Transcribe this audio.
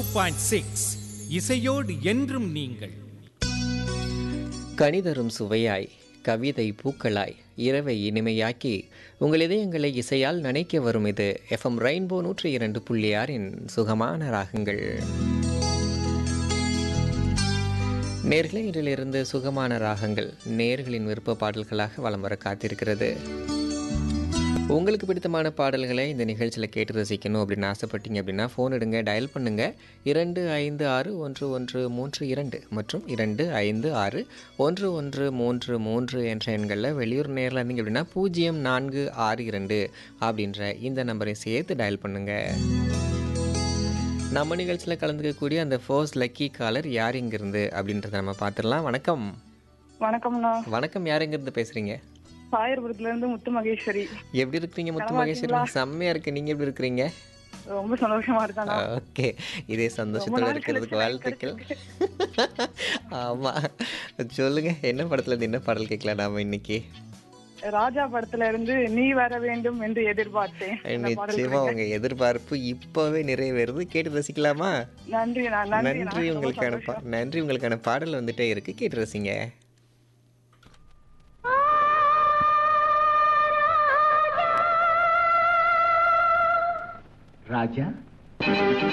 102.6 இசையோடு என்றும் நீங்கள். கனிதரும் சுவையாய் கவிதை பூக்களாய் இரவை இனிமையாக்கி உங்கள் இதயங்களை இசையால் நனைக்க வரும் இது எஃப்எம் ரெயின்போ 102.6 சுகமான ராகங்கள். நேர்களே, இதிலிருந்து சுகமான ராகங்கள் நேர்களின் விருப்ப பாடல்களாக வலம் வர காத்திருக்கிறது. உங்களுக்கு பிடித்தமான பாடல்களை இந்த நிகழ்ச்சியில் கேட்டு ரசிக்கணும் அப்படின்னு ஆசைப்பட்டீங்க அப்படின்னா ஃபோன் எடுங்க, டயல் பண்ணுங்கள் 25611332 மற்றும் 25611333 என்ற எண்களில். வெளியூர் நேரில் இருந்தீங்க அப்படின்னா 0462 அப்படின்ற இந்த நம்பரை சேர்த்து டயல் பண்ணுங்கள். நம்ம நிகழ்ச்சியில் கலந்துக்கக்கூடிய அந்த ஃபர்ஸ்ட் லக்கி காலர் யார் இங்கிருந்து அப்படின்றத நம்ம பார்த்துடலாம். வணக்கம். வணக்கம்ண்ணா. வணக்கம், யார் எங்கிருந்து பேசுகிறீங்க? சாயர்புரத்துல இருந்து முத்து மகேஸ்வரி. எப்படி இருக்கீங்க முத்து மகேஸ்வரி? செம்மையா இருக்கு. நீங்க எப்படி இருக்கிறீங்க? ரொம்ப சந்தோஷமா இருக்கா? ஓகே, இதே சந்தோஷத்தோட இருக்கிறதுக்கு வாழ்த்துக்கள். ஆமா, சொல்லுங்க, என்ன படத்துல இருந்து என்ன பாடல் கேட்கலாம் நாம இன்னைக்கு? ராஜா படத்துல இருந்து நீ வர வேண்டும் என்று எதிர்பார்த்தேன். நிச்சயமா உங்க எதிர்பார்ப்பு இப்பவே நிறைவேறுது. கேட்டு ரசிக்கலாமா? நன்றி. நன்றி உங்களுக்கான பாடல் வந்துட்டே இருக்கு, கேட்டு ரசிங்க. ராஜா